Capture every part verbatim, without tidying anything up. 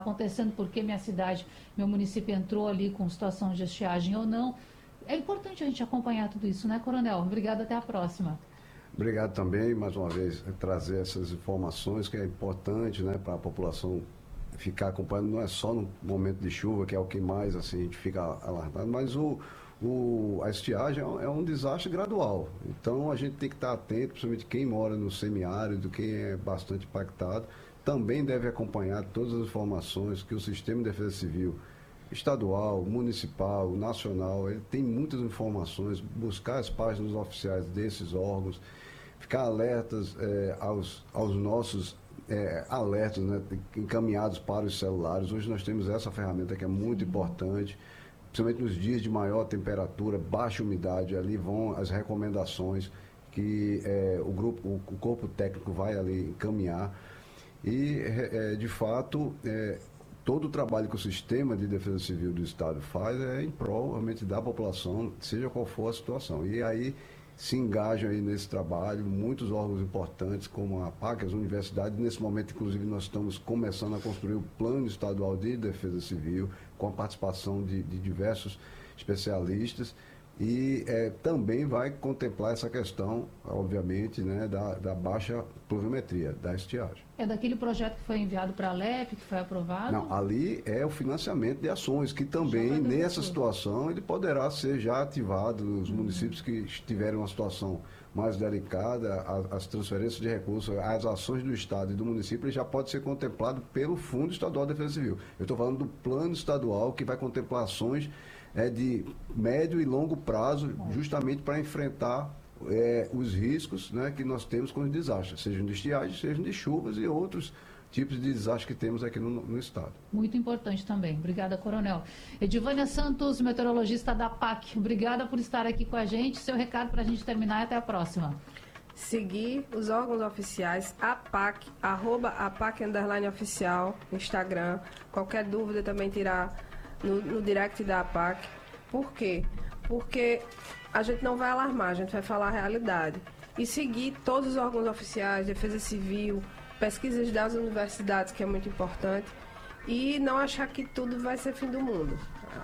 acontecendo, porque minha cidade, meu município entrou ali com situação de estiagem ou não. É importante a gente acompanhar tudo isso, né, Coronel? Obrigada, até a próxima. Obrigado também, mais uma vez, trazer essas informações que é importante, né, para a população ficar acompanhando. Não é só no momento de chuva, que é o que mais assim, a gente fica alarmado, mas o, o, a estiagem é um, é um desastre gradual. Então a gente tem que estar atento, principalmente quem mora no semiárido, quem é bastante impactado, também deve acompanhar todas as informações que o Sistema de Defesa Civil estadual, municipal, nacional, ele tem muitas informações, buscar as páginas oficiais desses órgãos, ficar alertas é, aos, aos nossos é, alertas, né, encaminhados para os celulares. Hoje nós temos essa ferramenta que é muito importante, principalmente nos dias de maior temperatura, baixa umidade, ali vão as recomendações que é, o grupo, o, o corpo técnico vai ali encaminhar e, é, de fato, é, todo o trabalho que o Sistema de Defesa Civil do Estado faz é em prol, realmente, da população, seja qual for a situação. E aí se engajam aí nesse trabalho muitos órgãos importantes, como a APAC, as universidades. Nesse momento, inclusive, nós estamos começando a construir o Plano Estadual de Defesa Civil, com a participação de, de diversos especialistas. E é, também vai contemplar essa questão, obviamente, né, da, da baixa pluviometria, da estiagem. É daquele projeto que foi enviado para a Alep, que foi aprovado? Não, ali é o financiamento de ações, que também, nessa situação, ele poderá ser já ativado nos uhum. municípios que estiverem uma situação mais delicada, as, as transferências de recursos, as ações do Estado e do município, ele já pode ser contemplado pelo Fundo Estadual de Defesa Civil. Eu estou falando do plano estadual, que vai contemplar ações é, de médio e longo prazo, justamente para enfrentar é, os riscos, né, que nós temos com os desastres, sejam de estiagem, sejam de chuvas e outros tipos de desastres que temos aqui no, no estado. Muito importante também. Obrigada, Coronel. Edivânia Santos, meteorologista da APAC. Obrigada por estar aqui com a gente. Seu recado para a gente terminar e até a próxima. Seguir os órgãos oficiais, APAC, arroba APAC underline oficial, Instagram. Qualquer dúvida também tirar no, no direct da APAC. Por quê? Porque a gente não vai alarmar, a gente vai falar a realidade. E seguir todos os órgãos oficiais, Defesa Civil, pesquisas das universidades, que é muito importante, e não achar que tudo vai ser fim do mundo.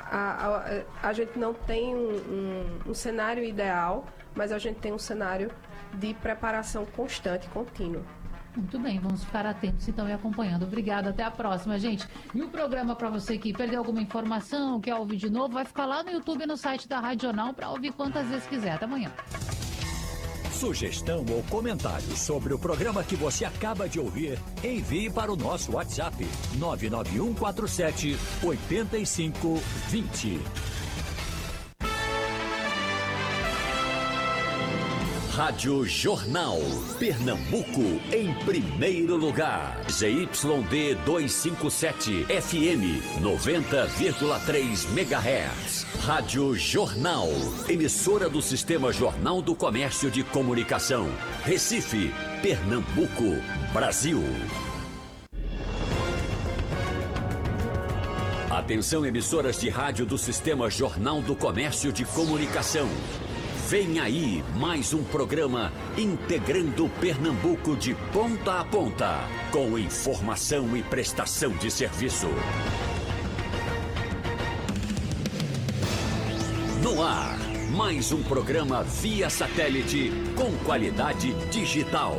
A, a, a gente não tem um, um, um cenário ideal, mas a gente tem um cenário de preparação constante, contínua. Muito bem, vamos ficar atentos então e acompanhando. Obrigada, até a próxima, gente. E o programa para você que perdeu alguma informação, quer ouvir de novo, vai ficar lá no YouTube e no site da Rádio Jornal para ouvir quantas vezes quiser. Até amanhã. Sugestão ou comentário sobre o programa que você acaba de ouvir, envie para o nosso WhatsApp nove nove um quatro sete oito cinco dois zero. Rádio Jornal, Pernambuco, em primeiro lugar. Z Y D duzentos e cinquenta e sete, F M, noventa vírgula três megahertz. Rádio Jornal, emissora do Sistema Jornal do Comércio de Comunicação. Recife, Pernambuco, Brasil. Atenção, emissoras de rádio do Sistema Jornal do Comércio de Comunicação. Vem aí mais um programa integrando Pernambuco de ponta a ponta, com informação e prestação de serviço. No ar, mais um programa via satélite com qualidade digital.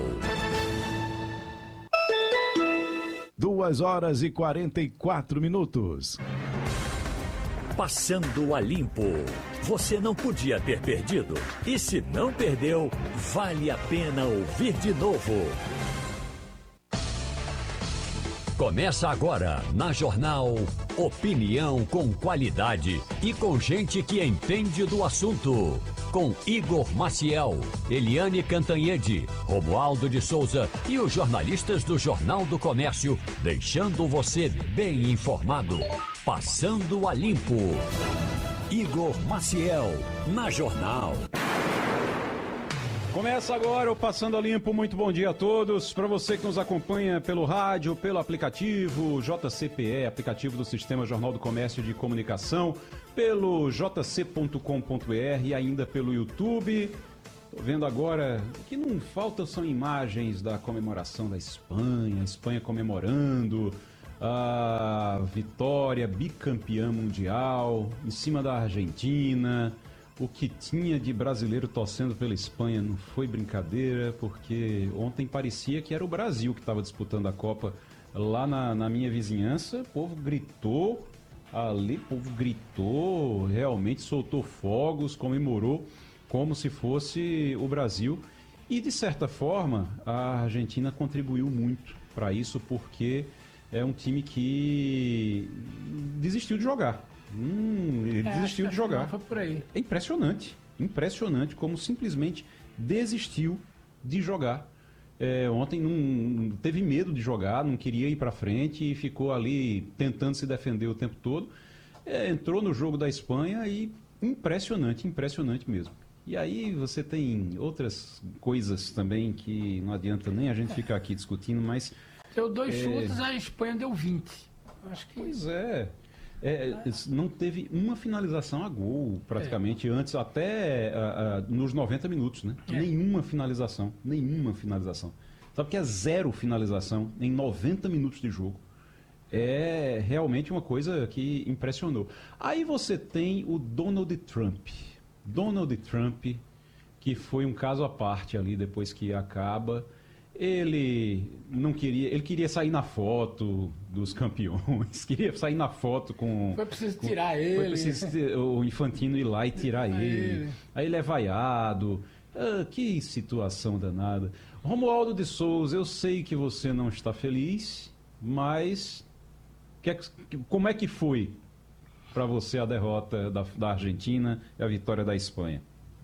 Duas horas e quarenta e quatro minutos. Passando a limpo. Você não podia ter perdido. E se não perdeu, vale a pena ouvir de novo. Começa agora, na Jornal, opinião com qualidade e com gente que entende do assunto. Com Igor Maciel, Eliane Cantanhede, Romualdo de Souza e os jornalistas do Jornal do Comércio, deixando você bem informado. Passando a limpo. Igor Maciel, na Jornal. Começa agora o Passando a Limpo. Muito bom dia a todos. Para você que nos acompanha pelo rádio, pelo aplicativo J C P E, aplicativo do Sistema Jornal do Comércio de Comunicação, pelo j c ponto com ponto b r e ainda pelo YouTube. Estou vendo agora que não faltam são imagens da comemoração da Espanha, a Espanha comemorando A vitória, bicampeã mundial, em cima da Argentina. O que tinha de brasileiro torcendo pela Espanha não foi brincadeira, porque ontem parecia que era o Brasil que estava disputando a Copa lá na, na minha vizinhança. O povo gritou ali, o povo gritou, realmente soltou fogos, comemorou como se fosse o Brasil. E, de certa forma, a Argentina contribuiu muito para isso, porque é um time que desistiu de jogar. Hum, ele É, desistiu acho de que jogar. foi por aí. É impressionante, impressionante como simplesmente desistiu de jogar. É, ontem não teve medo de jogar, não queria ir para frente e ficou ali tentando se defender o tempo todo. É, entrou no jogo da Espanha e impressionante, impressionante mesmo. E aí você tem outras coisas também que não adianta nem a gente ficar aqui discutindo, mas... Deu dois É. chutes, a Espanha deu vinte. Acho que Pois é. É, não teve uma finalização a gol, praticamente, antes, até ah, ah, nos noventa minutos, né? É. Nenhuma finalização, nenhuma finalização. Sabe que é zero finalização em noventa minutos de jogo. É realmente uma coisa que impressionou. Aí você tem o Donald Trump. Donald Trump, que foi um caso à parte ali depois que acaba. Ele não queria, ele queria sair na foto dos campeões, queria sair na foto com... foi preciso com- tirar Foi ele. preciso ter- o Infantino ir lá e tirar Tirar ele. ele. Aí ele é vaiado. Ah, que situação danada. Romualdo de Souza, eu sei que você não está feliz, mas que é que- como é que foi para você a derrota da, da Argentina e a vitória da Espanha?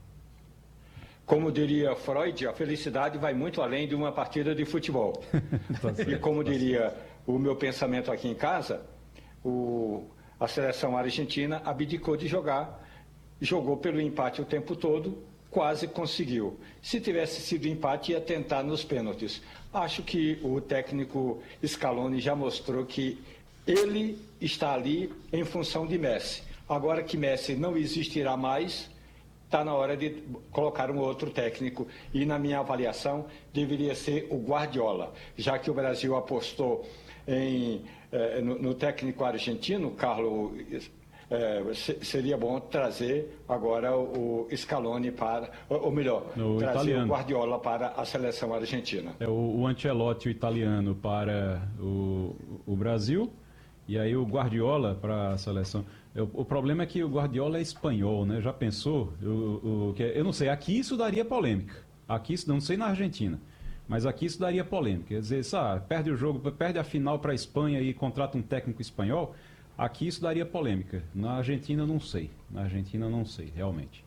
Como diria Freud, a felicidade vai muito além de uma partida de futebol. Tá E certo, como tá diria o meu pensamento aqui em casa, o- a seleção argentina abdicou de jogar, jogou pelo empate o tempo todo, quase conseguiu. Se tivesse sido empate, ia tentar nos pênaltis. Acho que o técnico Scaloni já mostrou que ele está ali em função de Messi. Agora que Messi não existirá mais, está na hora de colocar um outro técnico. E, na minha avaliação, deveria ser o Guardiola, já que o Brasil apostou em, eh, no, no técnico argentino, Carlos. eh, se- seria bom trazer agora o, o Scaloni para, ou ou melhor, O trazer italiano. o Guardiola para a seleção argentina. É o, o Ancelotti, o italiano, para o, o Brasil, e aí o Guardiola para a seleção. Eu- o problema é que o Guardiola é espanhol, né? Já pensou? Eu, o, que é- eu não sei, aqui isso daria polêmica. Aqui isso, não sei na Argentina, mas aqui isso daria polêmica. Quer dizer, sabe, perde o jogo, perde a final para a Espanha e contrata um técnico espanhol, aqui isso daria polêmica. Na Argentina eu não sei, na Argentina eu não sei, realmente.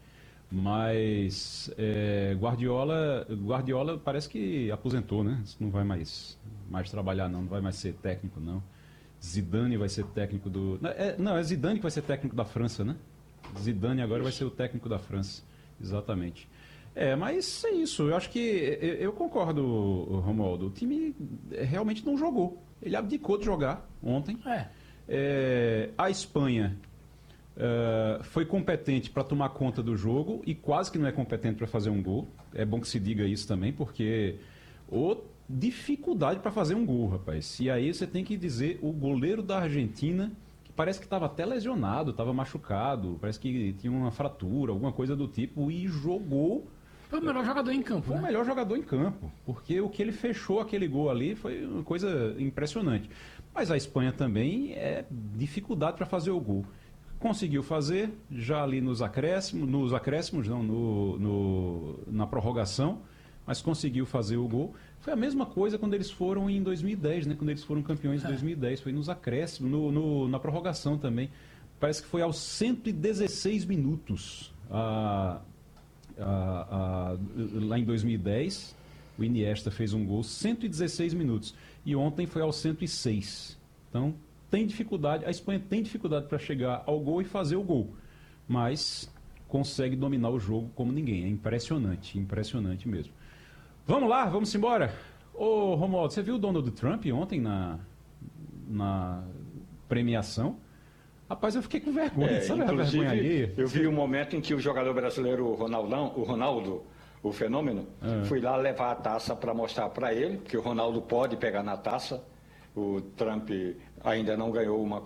Mas é, Guardiola, Guardiola parece que aposentou, né? Não vai mais, mais trabalhar não, não vai mais ser técnico não. Zidane vai ser técnico do... Não é, não, é Zidane que vai ser técnico da França, né? Zidane agora vai ser o técnico da França, exatamente. É, mas é isso, eu acho que... Eu, eu concordo, Romualdo, o time realmente não jogou. Ele abdicou de jogar ontem. É. É, a Espanha é, foi competente para tomar conta do jogo e quase que não é competente para fazer um gol. É bom que se diga isso também, porque o dificuldade para fazer um gol, rapaz. E aí você tem que dizer o goleiro da Argentina, que parece que estava até lesionado, estava machucado, parece que tinha uma fratura, alguma coisa do tipo, e jogou. Foi o melhor jogador em campo, Foi o né? melhor jogador em campo, porque o que ele fechou aquele gol ali foi uma coisa impressionante. Mas a Espanha também é dificuldade para fazer o gol. Conseguiu fazer, já ali nos acréscimos, nos acréscimos não, no, no- na prorrogação, mas conseguiu fazer o gol. Foi a mesma coisa quando eles foram em dois mil e dez, né? Quando eles foram campeões em dois mil e dez, foi nos acréscimos, no, no- na prorrogação também. Parece que foi aos cento e dezesseis minutos. A, a- a- lá em dois mil e dez, o Iniesta fez um gol, cento e dezesseis minutos. E ontem foi aos cento e seis. Então, tem dificuldade, a Espanha tem dificuldade para chegar ao gol e fazer o gol. Mas consegue dominar o jogo como ninguém. É impressionante, impressionante mesmo. Vamos lá, vamos embora. Ô, Romualdo, você viu o Donald Trump ontem na, na premiação? Rapaz, eu fiquei com vergonha. É, Sabe a vergonha alheia? inclusive, eu vi um momento em que o jogador brasileiro, o Ronaldão, o Ronaldo, o fenômeno, É. fui lá levar a taça para mostrar para ele, porque o Ronaldo pode pegar na taça. o Trump ainda não ganhou uma